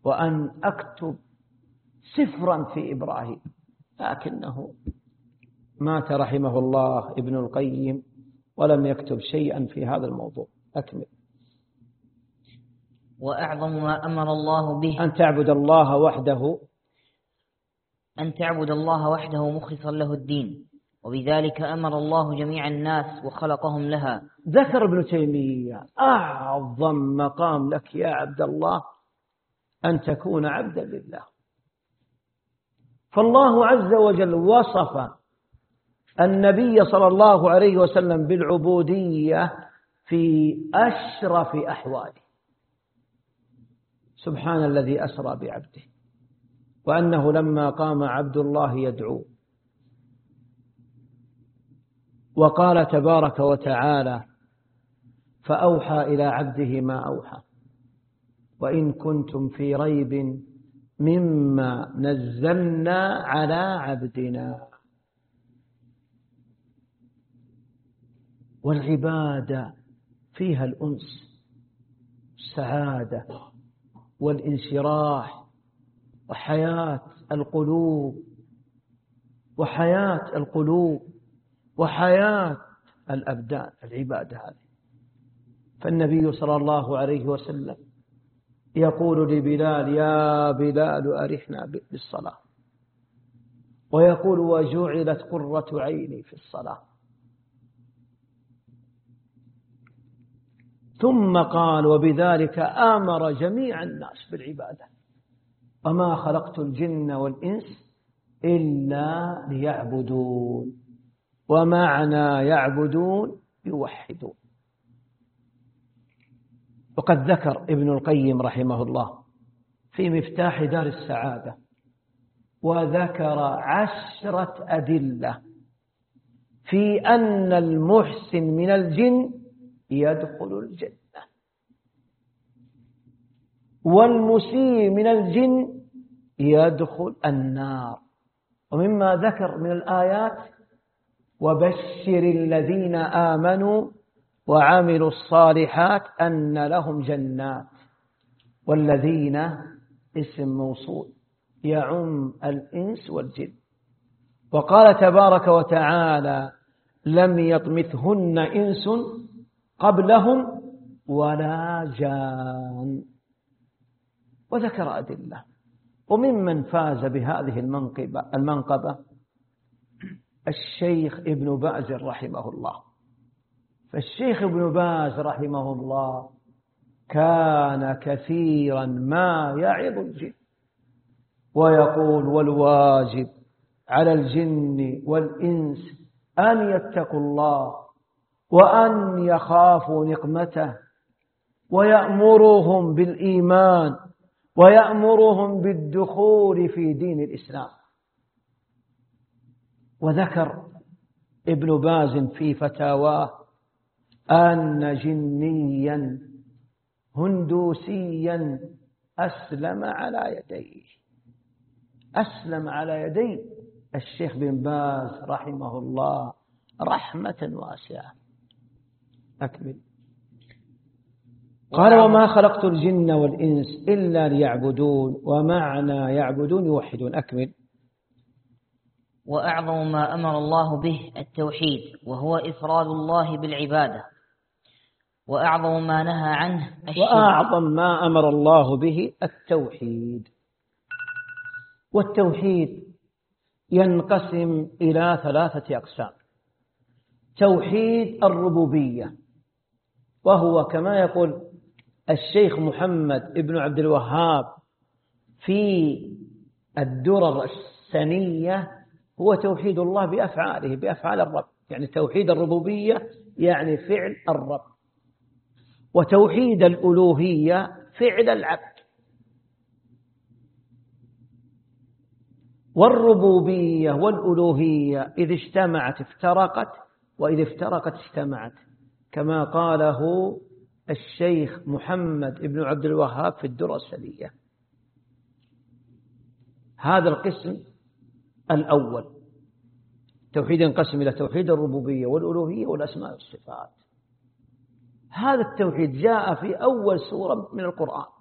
وأن أكتب سفرا في إبراهيم، لكنه مات رحمه الله ابن القيم ولم يكتب شيئا في هذا الموضوع. أكمل. وأعظم ما أمر الله به أن تعبد الله وحده مخلصا له الدين، وبذلك أمر الله جميع الناس وخلقهم لها. ذكر ابن تيمية أعظم مقام لك يا عبد الله أن تكون عبدا لله. فالله عز وجل وصف النبي صلى الله عليه وسلم بالعبودية في أشرف أحواله. سبحان الذي أسرى بعبده، وأنه لما قام عبد الله يدعو، وقال تبارك وتعالى: فأوحى إلى عبده ما أوحى، وإن كنتم في ريب مما نزلنا على عبدنا. والعبادة فيها الأنس والسعادة والانشراح وحياة القلوب وحياة الأبدان، العبادة هذه. فالنبي صلى الله عليه وسلم يقول لبلال: يا بلال أرحنا بالصلاة، ويقول: وجعلت قرة عيني في الصلاة. ثم قال: وبذلك آمر جميع الناس بالعبادة، وما خلقت الجن والإنس إلا ليعبدون. ومعنى يعبدون يوحدون. وقد ذكر ابن القيم رحمه الله في مفتاح دار السعادة، وذكر 10 أدلة في أن المحسن من الجن يدخل الجنة، والمسيء من الجن يدخل النار. ومما ذكر من الآيات: وبشر الذين آمنوا وعملوا الصالحات أن لهم جنات. والذين اسم موصول يعم الإنس والجن. وقال تبارك وتعالى: لم يطمثهن إنس قبلهم ولا جان. وذكر أدلة. وممن فاز بهذه المنقبة الشيخ ابن باز رحمه الله. فالشيخ ابن باز رحمه الله كان كثيرا ما يعظ الجن ويقول: والواجب على الجن والإنس أن يتقوا الله وأن يخافوا نقمته، ويأمرهم بالإيمان ويأمرهم بالدخول في دين الإسلام. وذكر ابن باز في فتاواه أن جنيا هندوسيا أسلم على يدي الشيخ بن باز رحمه الله رحمة واسعة. أكمل. قال: وما خلقت الجن والإنس إلا ليعبدون. ومعنى يعبدون يوحدون. أكمل. وأعظم ما أمر الله به التوحيد، وهو إفراد الله بالعبادة. وأعظم ما نهى عنه الشرك. وأعظم ما أمر الله به التوحيد. والتوحيد ينقسم إلى 3 أقسام: توحيد الربوبية، وهو كما يقول الشيخ محمد ابن عبد الوهاب في الدرر السنية: هو توحيد الله بأفعاله، بأفعال الرب. يعني توحيد الربوبية يعني فعل الرب، وتوحيد الألوهية فعل العبد. والربوبية والألوهية إذ اجتمعت افترقت، وإذ افترقت اجتمعت، كما قاله الشيخ محمد ابن عبد الوهاب في الدرر السنية. هذا القسم الأول. توحيد ينقسم إلى توحيد الربوبية والألوهية والأسماء والصفات. هذا التوحيد جاء في أول سورة من القرآن،